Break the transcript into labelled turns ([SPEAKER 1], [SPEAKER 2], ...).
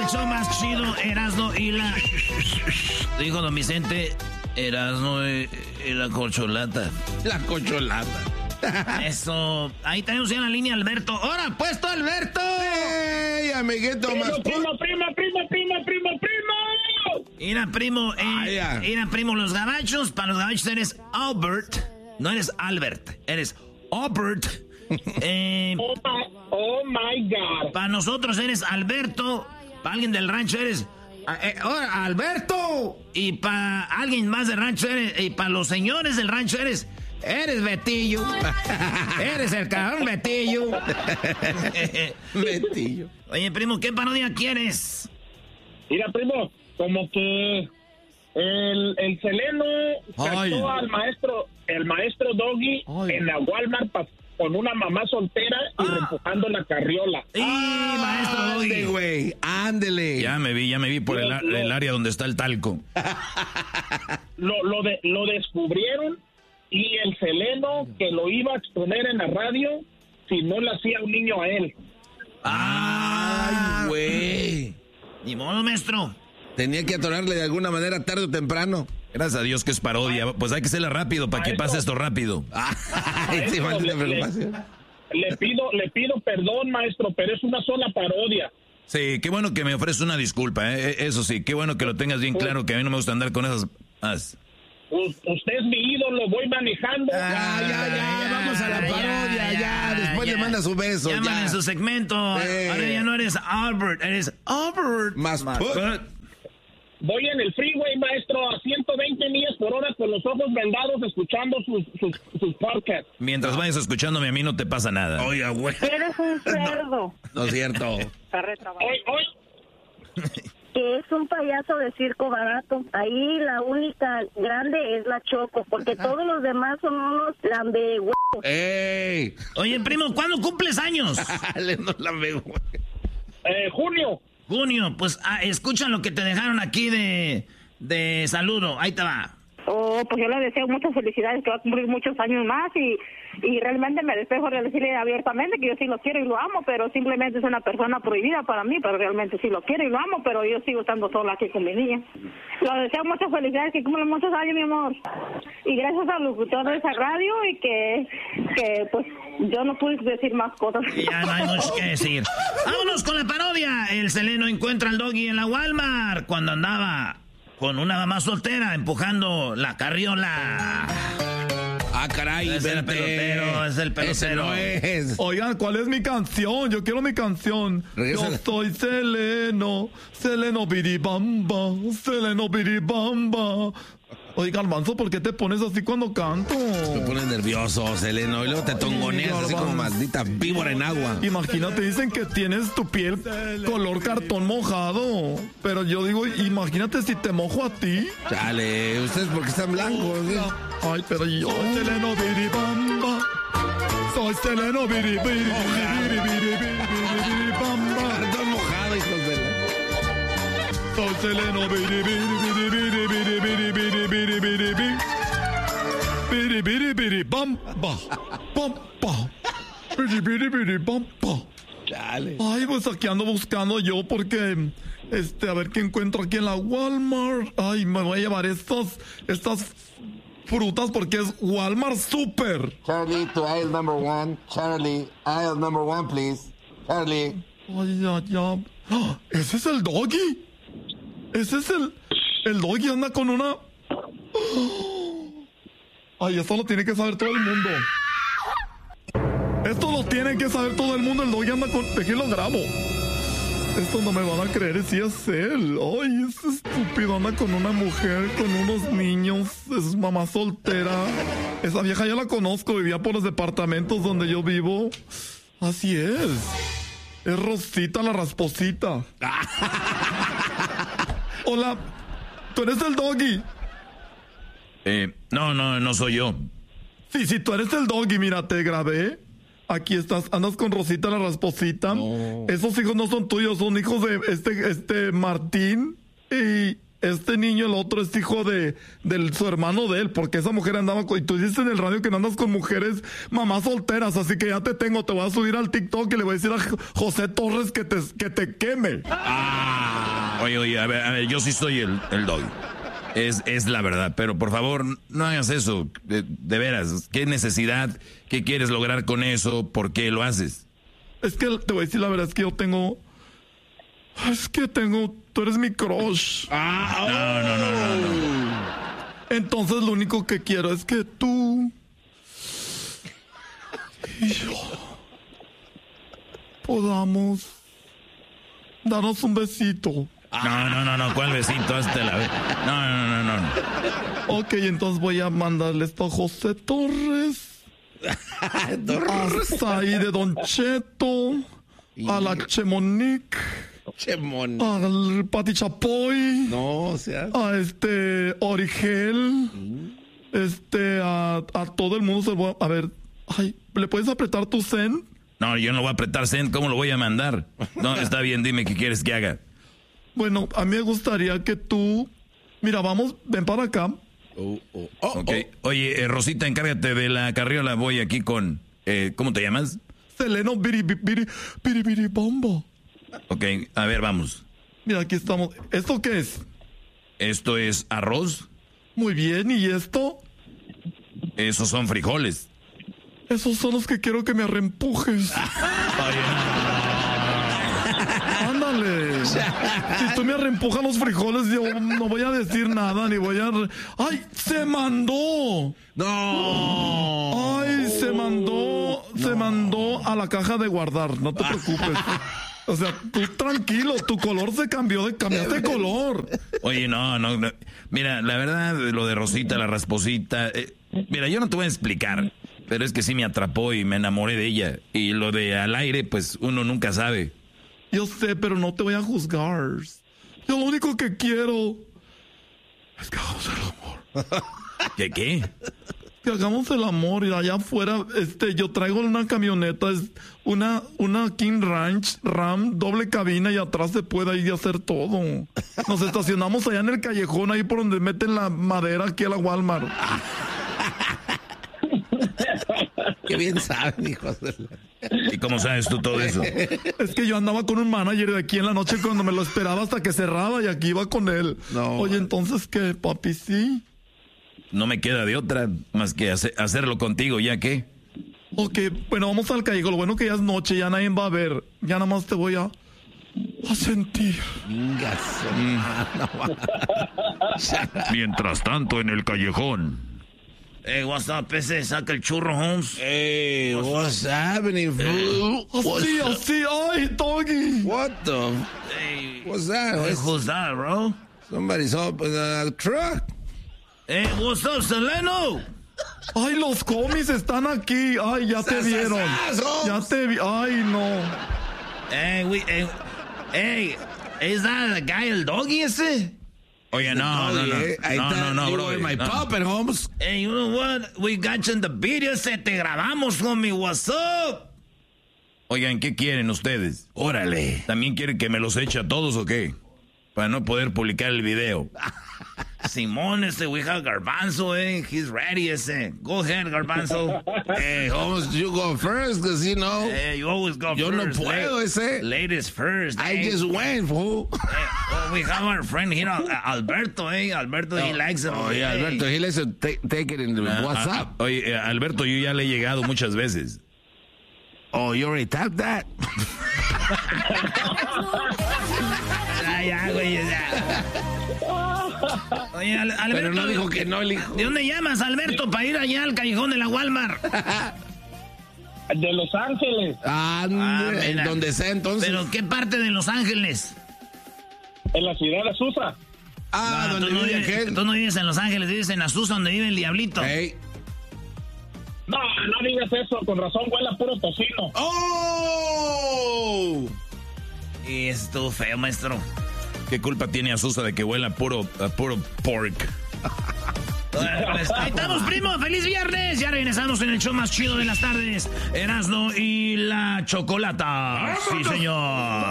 [SPEAKER 1] show más chido, Erasmo y la... Dijo don Vicente, Erasmo y la corcholata.
[SPEAKER 2] La corcholata.
[SPEAKER 1] Eso. Ahí tenemos ya en la línea Alberto. ¡Ahora, puesto Alberto!
[SPEAKER 2] ¡Ey, amiguito más!
[SPEAKER 3] Primo.
[SPEAKER 1] Mira, primo, los gabachos, para los gabachos eres Albert. No eres Albert, eres Albert.
[SPEAKER 3] Oh my God.
[SPEAKER 1] Para nosotros eres Alberto. Para alguien del rancho eres Alberto. Y para alguien más del rancho eres. Y para los señores del rancho eres Betillo. Eres el cabrón Betillo.
[SPEAKER 2] Betillo.
[SPEAKER 1] Oye, primo, ¿qué parodia quieres?
[SPEAKER 3] Mira, primo, como que el Seleno cachó al maestro Doggy en la Walmart con una mamá soltera y empujando la carriola.
[SPEAKER 1] Maestro Doggy,
[SPEAKER 2] güey, ándele.
[SPEAKER 1] Ya me vi por el área donde está el talco.
[SPEAKER 3] Lo descubrieron y el Seleno que lo iba a exponer en la radio si no le hacía un niño a él.
[SPEAKER 2] Ay, güey.
[SPEAKER 1] Ni modo, maestro.
[SPEAKER 2] Tenía que atorarle de alguna manera tarde o temprano.
[SPEAKER 1] Gracias a Dios que es parodia. Pues hay que hacerla rápido para que pase esto rápido.
[SPEAKER 2] Sí,
[SPEAKER 3] le pido perdón, maestro, pero es una sola parodia.
[SPEAKER 1] Sí, qué bueno que me ofreces una disculpa, eso sí, qué bueno que lo tengas bien claro, que a mí no me gusta andar con esas...
[SPEAKER 3] Usted es mi ídolo, voy manejando.
[SPEAKER 2] Ya, vamos a la parodia, ya. Después le manda su beso.
[SPEAKER 1] Llaman en su segmento. Ahora ya no eres Albert, eres Albert.
[SPEAKER 2] Más
[SPEAKER 3] Voy en el freeway, maestro, a 120 millas por hora con los ojos vendados escuchando sus podcasts.
[SPEAKER 1] Mientras vayas escuchándome, a mí no te pasa nada.
[SPEAKER 2] Oiga, güey.
[SPEAKER 4] Eres un cerdo.
[SPEAKER 2] No es cierto.
[SPEAKER 3] Hoy.
[SPEAKER 4] Que es un payaso de circo barato. Ahí la única grande es la Choco, porque todos los demás son unos lambehuevos.
[SPEAKER 2] ¡Ey!
[SPEAKER 1] Oye, primo, ¿cuándo cumples años? Junio, pues escucha lo que te dejaron aquí de saludo. Ahí te va.
[SPEAKER 4] Oh, pues yo le deseo muchas felicidades, que va a cumplir muchos años más y realmente me despejo de decirle abiertamente que yo sí lo quiero y lo amo, pero simplemente es una persona prohibida para mí, pero realmente sí lo quiero y lo amo, pero yo sigo estando sola aquí con mi niña. Le deseo muchas felicidades, que cumplan muchos años, mi amor. Y gracias al locutor de esa radio y que pues yo no pude decir más cosas.
[SPEAKER 1] Ya no hay mucho que decir. Vámonos con la parodia. El Seleno encuentra al Doggy en la Walmart cuando andaba con una mamá soltera empujando la carriola.
[SPEAKER 2] Caray,
[SPEAKER 1] es el pelotero.
[SPEAKER 2] Ese no es.
[SPEAKER 5] Oigan, ¿cuál es mi canción? Yo quiero mi canción. Yo soy Seleno biribamba, Seleno biribamba. Oigan, Manso, ¿por qué te pones así cuando canto?
[SPEAKER 2] Te pones nervioso, Seleno, y luego te tongoneas así como maldita víbora en agua.
[SPEAKER 5] Imagínate, dicen que tienes tu piel color cartón mojado. Pero yo digo, imagínate si te mojo a ti.
[SPEAKER 2] Chale, ustedes porque están blancos, ¿sí?
[SPEAKER 5] Ay, pero yo soy Seleno biribamba. Soy Seleno biribamba.
[SPEAKER 2] Cartón mojado, hijos de la...
[SPEAKER 5] Soy Seleno biribamba.
[SPEAKER 2] Dale.
[SPEAKER 5] Ay, pues aquí ando buscando yo porque a ver qué encuentro aquí en la Walmart. Ay, me voy a llevar estas frutas porque es Walmart Super.
[SPEAKER 6] Charlie, to aisle number 1. Charlie, aisle number 1, please. Charlie.
[SPEAKER 5] Ay, ya. ¡Ah! ¿Ese es el Doggy? Ese es el Doggy, anda con una... Ay, esto lo tiene que saber todo el mundo. Esto lo tiene que saber todo el mundo. El Doggy anda con... ¿De lo grabo? Esto no me van a creer si es él. Ay, ese estúpido anda con una mujer, con unos niños. Es mamá soltera. Esa vieja ya la conozco. Vivía por los departamentos donde yo vivo. Así es. Es Rosita la rasposita. Hola. ¿Tú eres el Doggy?
[SPEAKER 1] No soy yo.
[SPEAKER 5] Sí, tú eres el Doggy, mira, te grabé. Aquí estás, andas con Rosita la rasposita. No. Esos hijos no son tuyos, son hijos de este Martín este niño, el otro es hijo de su hermano de él, porque esa mujer andaba con... Y tú dices en el radio que no andas con mujeres mamás solteras, así que ya te tengo, te voy a subir al TikTok y le voy a decir a José Torres que te queme.
[SPEAKER 2] Oye, a ver, yo sí soy el dog. Es la verdad, pero por favor, no hagas eso, de veras. ¿Qué necesidad? ¿Qué quieres lograr con eso? ¿Por qué lo haces?
[SPEAKER 5] Es que te voy a decir la verdad, es que yo tengo... Tú eres mi crush.
[SPEAKER 2] No.
[SPEAKER 5] Entonces lo único que quiero es que tú y yo podamos darnos un besito.
[SPEAKER 2] No, ¿cuál besito? Hazte la vez. No.
[SPEAKER 5] Ok, entonces voy a mandarle esto a José Torres. Hasta ahí de Don Cheto. A la Chemonique. Al Pati Chapoy.
[SPEAKER 2] No, o sea.
[SPEAKER 5] A Origel. A todo el mundo se va a ver. Ay, ¿le puedes apretar tu send?
[SPEAKER 2] No, yo no voy a apretar send. ¿Cómo lo voy a mandar? No, está bien, dime qué quieres que haga.
[SPEAKER 5] Bueno, a mí me gustaría que tú... Mira, ven para acá.
[SPEAKER 2] Ok. Oye, Rosita, encárgate de la carriola. Voy aquí con... ¿cómo te llamas?
[SPEAKER 5] Seleno Biribiribombo.
[SPEAKER 2] Ok, a ver, vamos.
[SPEAKER 5] Mira, aquí estamos. ¿Esto qué es?
[SPEAKER 2] ¿Esto es arroz?
[SPEAKER 5] Muy bien, ¿y esto?
[SPEAKER 2] Esos son frijoles.
[SPEAKER 5] Esos son los que quiero que me reempujes. Ándale. Si tú me reempujas los frijoles, yo no voy a decir nada, ni voy a... ¡Ay, se mandó!
[SPEAKER 2] ¡No!
[SPEAKER 5] ¡Ay, se mandó a la caja de guardar! No te preocupes. O sea, tú tranquilo, tu color se cambiaste de color.
[SPEAKER 2] Oye, no. Mira, la verdad, lo de Rosita, la rasposita... mira, yo no te voy a explicar, pero es que sí me atrapó y me enamoré de ella. Y lo de al aire, pues uno nunca sabe.
[SPEAKER 5] Yo sé, pero no te voy a juzgar. Yo lo único que quiero es que hagamos el amor.
[SPEAKER 2] ¿Qué?
[SPEAKER 5] Que hagamos el amor y allá afuera, yo traigo una camioneta, es una King Ranch Ram, doble cabina y atrás se puede ir a hacer todo. Nos estacionamos allá en el callejón, ahí por donde meten la madera aquí a la Walmart.
[SPEAKER 2] Qué bien saben, hijos de la... ¿Y cómo sabes tú todo eso?
[SPEAKER 5] Es que yo andaba con un manager de aquí en la noche cuando me lo esperaba hasta que cerraba y aquí iba con él.
[SPEAKER 2] No.
[SPEAKER 5] Oye, entonces, ¿qué, papi? Sí.
[SPEAKER 2] No me queda de otra más que hacerlo contigo, ¿ya qué?
[SPEAKER 5] Ok, bueno, vamos al callejón. Lo bueno que ya es noche, ya nadie va a ver. Ya nada más te voy a sentir.
[SPEAKER 2] Mientras tanto, en el callejón.
[SPEAKER 1] Hey, what's up, ese? Saca el churro, Holmes.
[SPEAKER 2] Hey, what's happening, fool?
[SPEAKER 5] Así, ay, doggy.
[SPEAKER 2] What the?
[SPEAKER 1] Hey,
[SPEAKER 2] what's that?
[SPEAKER 1] Hey, who's that, bro?
[SPEAKER 2] Somebody's up in a truck.
[SPEAKER 1] Hey, what's up, Seleno?
[SPEAKER 5] Ay, los cómics están aquí. Ay, ya te vieron. Ya te vi. Ay, no.
[SPEAKER 1] Hey, is that the guy, el doggy ese?
[SPEAKER 2] Oye, no, bro. My puppet, Holmes.
[SPEAKER 1] Hey, you know what? We got you in the video, te grabamos, homie. What's up?
[SPEAKER 2] Oigan, ¿qué quieren ustedes?
[SPEAKER 1] Órale.
[SPEAKER 2] ¿También quieren que me los eche a todos o qué? Para no poder publicar el video.
[SPEAKER 1] Simón, we have Garbanzo, he's ready, Go ahead, Garbanzo.
[SPEAKER 2] Hey, Holmes, you go first, because, you know.
[SPEAKER 1] Hey, you always go
[SPEAKER 2] yo
[SPEAKER 1] first.
[SPEAKER 2] Yo no puedo,
[SPEAKER 1] Ladies first,
[SPEAKER 2] I just went, fool.
[SPEAKER 1] We have our friend here, Alberto, Alberto, he likes it.
[SPEAKER 2] Oh, yeah, Alberto, he likes to take it in the WhatsApp. Oye, Alberto, yo ya le he llegado muchas veces. Oh, you already tapped that?
[SPEAKER 1] Ya, güey, ya. Oye, Alberto,
[SPEAKER 2] pero no dijo que no, el hijo.
[SPEAKER 1] ¿De dónde llamas, Alberto, para ir allá al callejón de la Walmart?
[SPEAKER 3] De Los Ángeles.
[SPEAKER 2] En donde sea, entonces.
[SPEAKER 1] ¿Pero qué parte de Los Ángeles?
[SPEAKER 3] En la ciudad de Azusa.
[SPEAKER 2] Donde vive aquel.
[SPEAKER 1] Tú no vives en Los Ángeles, vives en Azusa, donde vive el diablito.
[SPEAKER 2] Hey.
[SPEAKER 3] No digas eso, con razón huele a puro tocino.
[SPEAKER 2] ¡Oh!
[SPEAKER 1] Y estuvo feo, maestro.
[SPEAKER 2] ¿Qué culpa tiene Azusa de que huela a puro pork?
[SPEAKER 1] Pues, ahí estamos, primo. ¡Feliz viernes! Ya regresamos en el show más chido de las tardes. Erasmo y la Chocolata. Sí, señor.